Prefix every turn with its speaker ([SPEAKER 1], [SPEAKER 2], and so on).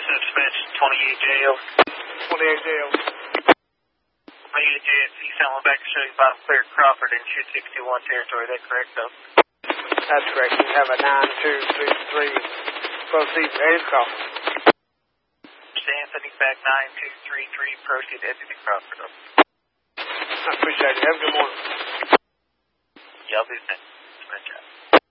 [SPEAKER 1] Dispatch 28 jail.
[SPEAKER 2] 28 jail.
[SPEAKER 1] 28 JSC, someone back to show you Bob Clear Crawford in 261 territory. Is that correct, though?
[SPEAKER 2] That's correct. We have a 9233. Proceed to Eddie Crawford.
[SPEAKER 1] Anthony back 9233. Proceed to Anthony Crawford.
[SPEAKER 2] I appreciate it. Have a good morning.
[SPEAKER 1] Y'all do that. Good job.